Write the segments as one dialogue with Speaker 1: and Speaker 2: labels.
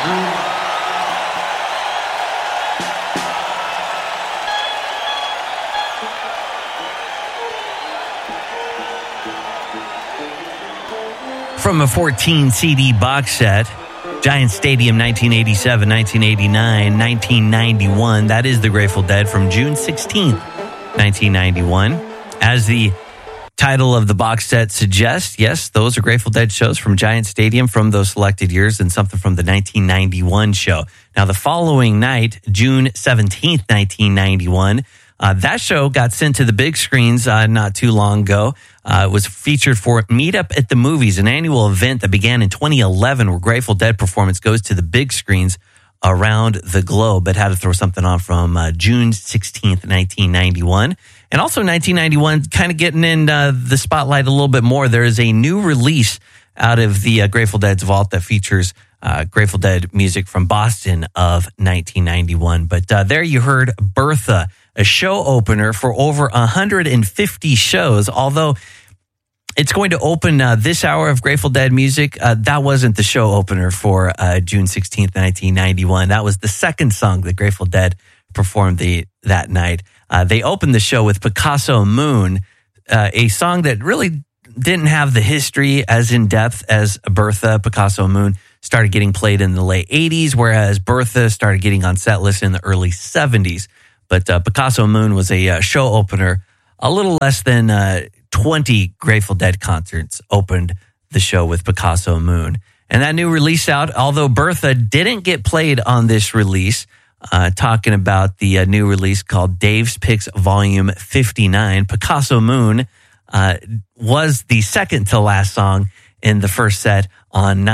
Speaker 1: From a 14 CD box set, Giant Stadium 1987, 1989, 1991. That is the Grateful Dead from June 16th, 1991. As the title of the box set suggests, yes, those are Grateful Dead shows from Giant Stadium from those selected years and something from the 1991 show. Now, the following night, June 17th, 1991, that show got sent to the big screens not too long ago. It was featured for Meetup at the Movies, an annual event that began in 2011 where Grateful Dead performance goes to the big screens around the globe. But had to throw something on from June 16th, 1991. And also 1991, kind of getting in the spotlight a little bit more. There is a new release out of the Grateful Dead's vault that features Grateful Dead music from Boston of 1991. But there you heard Bertha, a show opener for over 150 shows. Although it's going to open this hour of Grateful Dead music, that wasn't the show opener for June 16th, 1991. That was the second song that Grateful Dead performed that night. They opened the show with Picasso Moon, a song that really didn't have the history as in-depth as Bertha. Picasso Moon started getting played in the late 80s, whereas Bertha started getting on set list in the early 70s. But Picasso Moon was a show opener. A little less than 20 Grateful Dead concerts opened the show with Picasso Moon. And that new release out, although Bertha didn't get played on this release, talking about the new release called Dave's Picks Volume 59, Picasso Moon was the second to last song in the first set on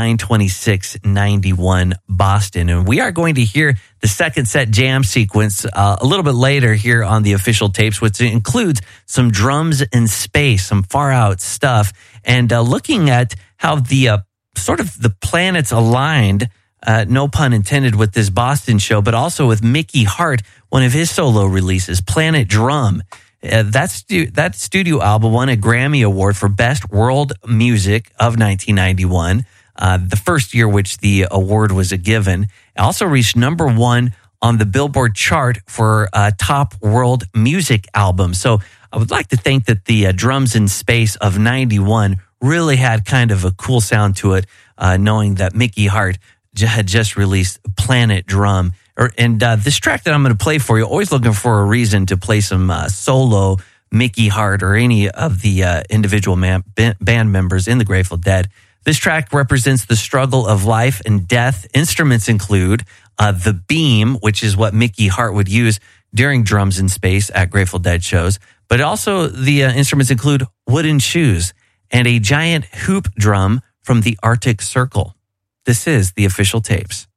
Speaker 1: 9/26/91 Boston. And we are going to hear the second set jam sequence a little bit later here on the official tapes, which includes some drums in space, some far out stuff, and looking at how the sort of the planets aligned, no pun intended, with this Boston show, but also with Mickey Hart, one of his solo releases, Planet Drum. That studio album won a Grammy Award for Best World Music of 1991, the first year which the award was given. It also reached number one on the Billboard chart for top world music album. So I would like to think that the Drums in Space of 91 really had kind of a cool sound to it, knowing that Mickey Hart had just released Planet Drum. And this track that I'm going to play for you, always looking for a reason to play some solo Mickey Hart or any of the individual band members in the Grateful Dead. This track represents the struggle of life and death. Instruments include the beam, which is what Mickey Hart would use during Drums in Space at Grateful Dead shows. But also the instruments include wooden shoes and a giant hoop drum from the Arctic Circle. This is the official tapes.